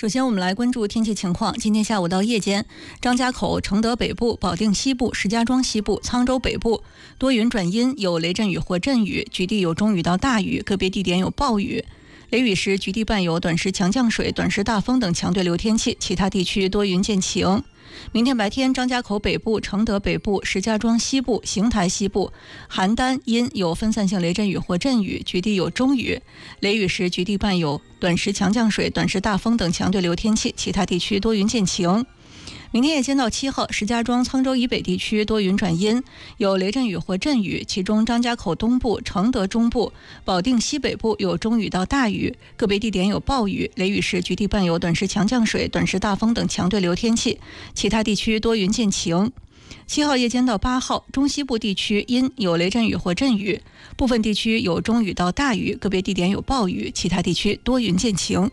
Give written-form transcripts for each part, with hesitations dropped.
首先我们来关注天气情况。今天下午到夜间，张家口、承德北部、保定西部、石家庄西部、沧州北部多云转阴，有雷阵雨或阵雨，局地有中雨到大雨，个别地点有暴雨。雷雨时局地伴有短时强降水、短时大风等强对流天气，其他地区多云见晴。明天白天，张家口北部、承德北部、石家庄西部、邢台西部、邯郸阴有分散性雷阵雨或阵雨，局地有中雨。雷雨时局地伴有短时强降水、短时大风等强对流天气，其他地区多云见晴。明天夜间到7号，石家庄、沧州以北地区多云转阴，有雷阵雨或阵雨，其中张家口东部、承德中部、保定西北部有中雨到大雨，个别地点有暴雨。雷雨时局地伴有短时强降水、短时大风等强对流天气，其他地区多云见晴。7号夜间到8号，中西部地区阴有雷阵雨或阵雨，部分地区有中雨到大雨，个别地点有暴雨，其他地区多云见晴。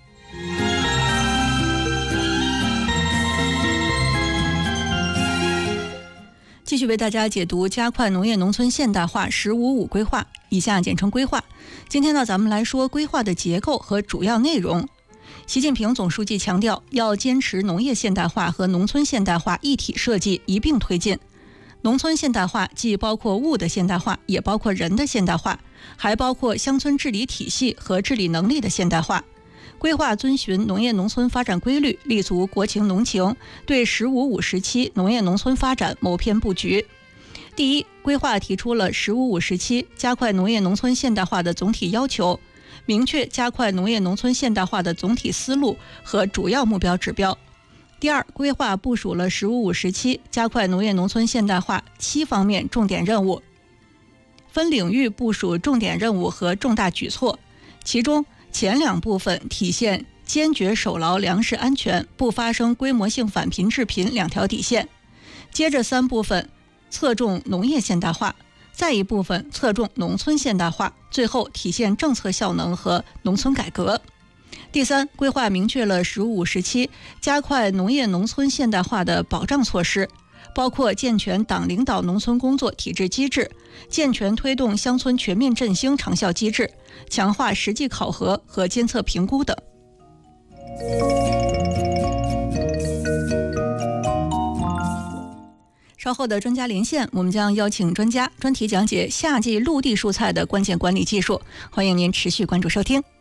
继续为大家解读加快农业农村现代化“15+5”规划，以下简称规划。今天呢，咱们来说规划的结构和主要内容。习近平总书记强调，要坚持农业现代化和农村现代化一体设计，一并推进。农村现代化既包括物的现代化，也包括人的现代化，还包括乡村治理体系和治理能力的现代化。规划遵循农业农村发展规律，立足国情农情，对“15+5”时期农业农村发展谋篇布局。第一，规划提出了“15+5”时期加快农业农村现代化的总体要求，明确加快农业农村现代化的总体思路和主要目标指标。第二，规划部署了“15+5”时期加快农业农村现代化7方面重点任务，分领域部署重点任务和重大举措，其中前2部分体现坚决守牢粮食安全，不发生规模性返贫致贫2条底线。接着3部分侧重农业现代化，再一部分侧重农村现代化，最后体现政策效能和农村改革。第三，规划明确了“15+5”时期加快农业农村现代化的保障措施，包括健全党领导农村工作体制机制，健全推动乡村全面振兴长效机制，强化实际考核和监测评估等。稍后的专家连线，我们将邀请专家专题讲解夏季陆地蔬菜的关键管理技术，欢迎您持续关注收听。